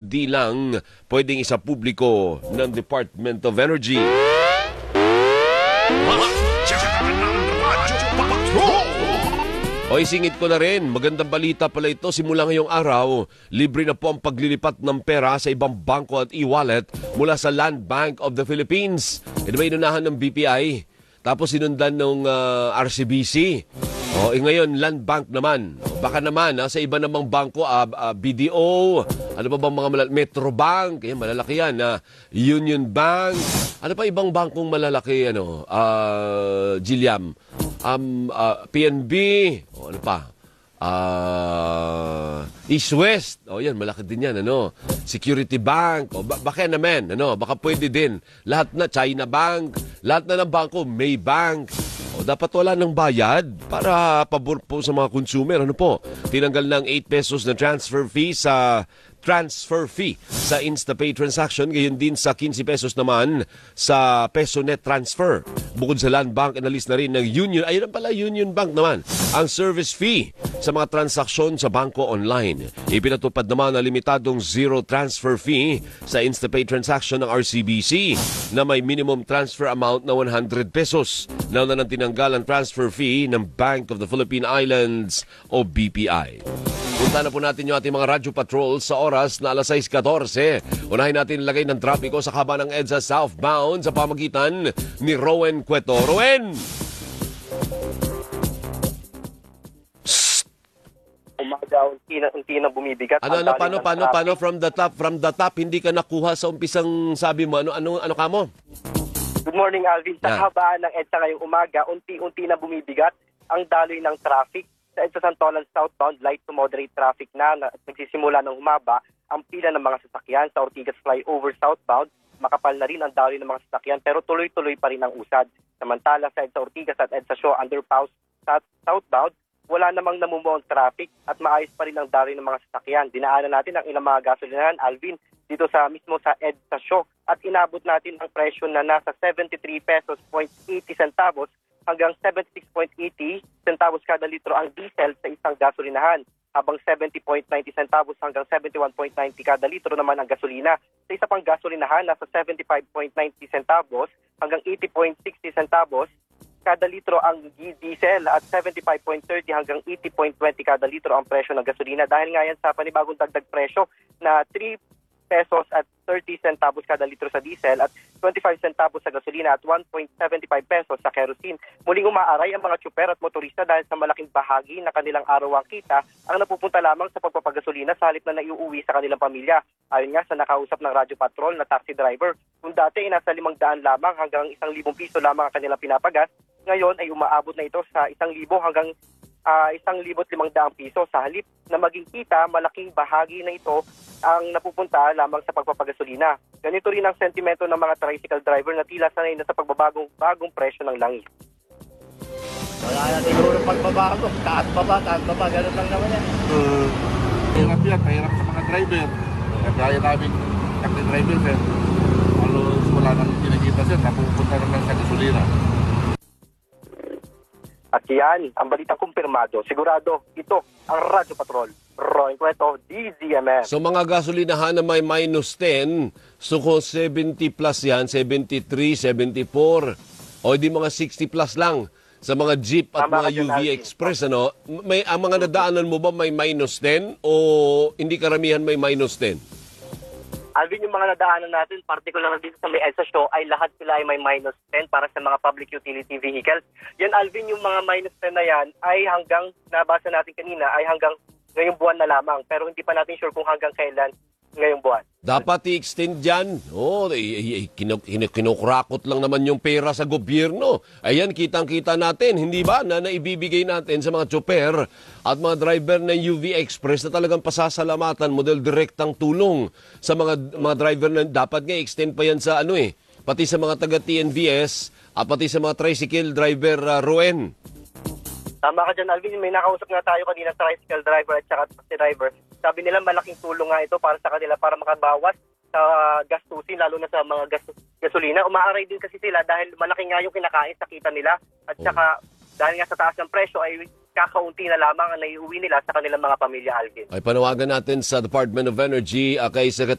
hindi lang pwedeng isa publiko ng Department of Energy. O isingit ko na rin, magandang balita pala ito. Simula ngayong araw, libre na po ang paglilipat ng pera sa ibang bangko at e-wallet mula sa Land Bank of the Philippines. Ito ba inunahan ng BPI? Tapos sinundan ng RCBC. O ngayon, Land Bank naman. Baka naman sa iba namang bangko, BDO, ano pa bang mga Metro Bank, malalaki yan, Union Bank, ano pa ibang bangkong malalaki, Giliam, PNB, ano pa, East West, yan, malaki din yan, Security Bank, baka naman, baka pwede din, lahat na, China Bank, lahat na ng bangko, Maybank. Dapat wala ng bayad para pabor po sa mga consumer. Tinanggal ng 8 pesos na transfer fee sa InstaPay transaction, gayon din sa 15 pesos naman sa Peso Net Transfer. Bukod sa Land Bank, inalis na rin ng Union, ayun pala Union Bank naman, ang service fee sa mga transaksyon sa bangko online. Ipinatupad naman ang limitadong zero transfer fee sa InstaPay transaction ng RCBC na may minimum transfer amount na 100 pesos. Nauna nang tinanggal ang transfer fee ng Bank of the Philippine Islands o BPI. Punta na po natin yung ating mga radyo patrol sa oras na alas 6:14. Unahin natin ilagay ng trapiko sa haba ng EDSA southbound sa pamagitan ni Rowen Cueto. Rowen! Umaga, unti na bumibigat. Paano from the top, hindi ka nakuha sa umpisang sabi mo. Ano ka mo? Good morning, Alvin. Sa habaan ng EDSA ngayong umaga, unti-unti na bumibigat ang daloy ng traffic. Sa EDSA Santolan southbound, light to moderate traffic na nagsisimula ng humaba ang pila ng mga sasakyan. Sa Ortigas flyover southbound, makapal na rin ang daloy ng mga sasakyan pero tuloy-tuloy pa rin ang usad. Samantala sa EDSA Ortigas at EDSA Shaw underpass southbound, wala namang namumuong traffic at maayos pa rin ang daloy ng mga sasakyan. Dinaanan natin ang ilang mga gasolinahan, Alvin, dito mismo sa EDSA Shaw at inabot natin ang presyo na nasa 73 pesos 80 centavos hanggang 76.80 centavos kada litro ang diesel sa isang gasolinahan, habang 70.90 centavos hanggang 71.90 kada litro naman ang gasolina. Sa isa pang gasolinahan, nasa 75.90 centavos hanggang 80.60 centavos kada litro ang diesel at 75.30 hanggang 80.20 kada litro ang presyo ng gasolina. Dahil nga yan sa panibagong dagdag presyo na 3 pesos at 30 centavos kada litro sa diesel at 25 centavos sa gasolina at 1.75 pesos sa kerosene. Muling umaaray ang mga tsuper at motorista dahil sa malaking bahagi ng kanilang araw-ang kita ang napupunta lamang sa pagpapagasolina sa halip na naiuwi sa kanilang pamilya. Ayon nga sa nakausap ng Radyo Patrol na taxi driver, kung dati ay nasa 500 lamang hanggang 1,000 piso lamang ang kanilang pinapagas, ngayon ay umaabot na ito sa 1,000 hanggang 1,500 piso. Sa halip na maging kita, malaking bahagi na ito ang napupunta lamang sa pagpapagasolina. Ganito rin ang sentimento ng mga tricycle driver na tila sanay na sa bagong presyo ng langis. Wala na siguro pagbabago. Taas baba, ganun lang naman yan. Hirap yan, mahirap sa mga driver. Kaya namin taxi driver, sir. Wala nang kinikita, sir. Napupunta lang sa gasolina. At yan, ang balitang kumpirmado. Sigurado, ito ang Radyo Patrol. Roy Cueto, DZMM. So mga gasolinahan na may minus 10, so kung 70 plus yan, 73, 74, o di mga 60 plus lang sa mga jeep at mga UV Express, ang mga nadaanan mo ba may minus 10 o hindi karamihan may minus 10? Alvin, yung mga nadaanan natin, particular dito sa may EDSA Shaw, ay lahat sila ay may minus 10 para sa mga public utility vehicles. Yan, Alvin, yung mga minus 10 na yan ay hanggang, nabasa natin kanina, ay hanggang ngayong buwan na lamang. Pero hindi pa natin sure kung hanggang kailan ngayong buwan. Dapat i-extend dyan. Kinukrakot lang naman yung pera sa gobyerno. Ayan, kitang-kita natin, hindi ba, na naibibigay natin sa mga tsoper at mga driver ng UV Express na talagang pasasalamatan mo dahil direktang tulong sa mga driver na dapat nga extend pa yan sa pati sa mga taga-TNVS at pati sa mga tricycle driver, Roen. Tama ka dyan, Alvin. May nakausap nga tayo kanina sa tricycle driver at saka taxi driver. Sabi nila malaking tulong nga ito para sa kanila para makabawas sa gastusin, lalo na sa mga gasolina. Umaaray din kasi sila dahil malaki nga yung kinakain sa kita nila. At saka dahil nga sa taas ng presyo ay kakaunti na lamang ang naiuwi nila sa kanilang mga pamilya, Alvin. Ay panawagan natin sa Department of Energy kay